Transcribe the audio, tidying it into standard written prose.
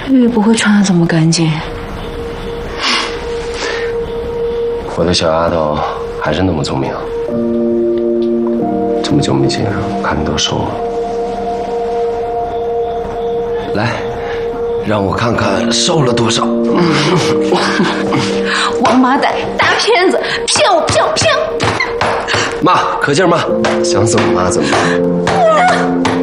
玉不会穿的这么干净。 我的小丫头还是那么聪明，这么久没见，看你都瘦了。来，让我看看瘦了多少。 王八蛋，大骗子，骗我，骗我，骗我！ 骂，可劲儿骂，想怎么骂怎么骂。